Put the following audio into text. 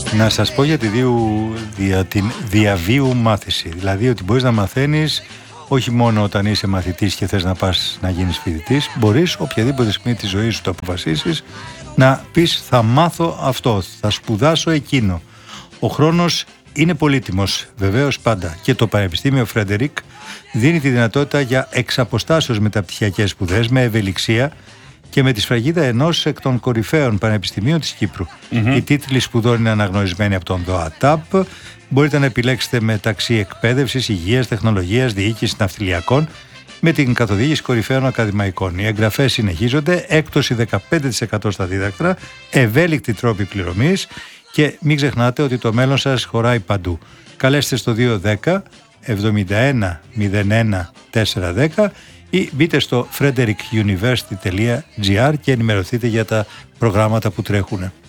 Να σας πω για την διαβίου μάθηση. Δηλαδή ότι μπορείς να μαθαίνεις όχι μόνο όταν είσαι μαθητής και θες να πας να γίνεις φοιτητής. Μπορείς οποιαδήποτε στιγμή της ζωής σου το αποφασίσεις να πεις θα μάθω αυτό, θα σπουδάσω εκείνο. Ο χρόνος είναι πολύτιμος, βεβαίως πάντα. Και το Πανεπιστήμιο Φρέντερικ δίνει τη δυνατότητα για εξαποστάσεως μεταπτυχιακές σπουδές με ευελιξία και με τη σφραγίδα ενός εκ των κορυφαίων πανεπιστημίων της Κύπρου. Οι τίτλοι σπουδών είναι αναγνωρισμένοι από τον ΔΟΑΤΑΠ. Μπορείτε να επιλέξετε μεταξύ εκπαίδευσης, υγείας, τεχνολογίας, διοίκησης ναυτιλιακών με την καθοδήγηση κορυφαίων ακαδημαϊκών. Οι εγγραφές συνεχίζονται, έκπτωση 15% στα δίδακτρα, ευέλικτοι τρόποι πληρωμής και μην ξεχνάτε ότι το μέλλον σας χωράει παντού. Καλέστε στο 210 71 01 410 ή μπείτε στο frederickuniversity.gr και ενημερωθείτε για τα προγράμματα που τρέχουν.